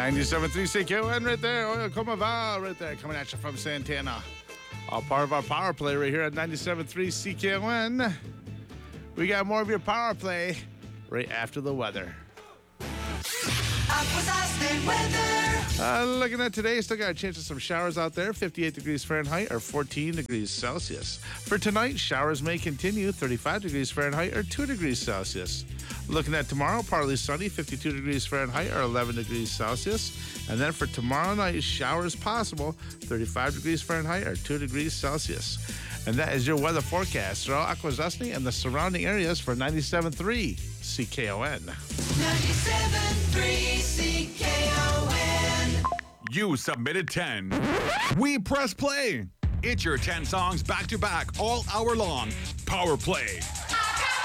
97.3 CKON right there. Oil Como Va right there. Coming at you from Santana. All part of our power play right here at 97.3 CKON. We got more of your power play right after the weather. Looking at today, still got a chance of some showers out there. 58 degrees Fahrenheit or 14 degrees Celsius. For tonight, showers may continue. 35 degrees Fahrenheit or 2 degrees Celsius. Looking at tomorrow, partly sunny. 52 degrees Fahrenheit or 11 degrees Celsius. And then for tomorrow night, showers possible. 35 degrees Fahrenheit or 2 degrees Celsius. And that is your weather forecast throughout Akwesasne and the surrounding areas for 97.3 CKON. 97.3 CKON. You submitted 10. We press play. It's your 10 songs back to back all hour long. Power play.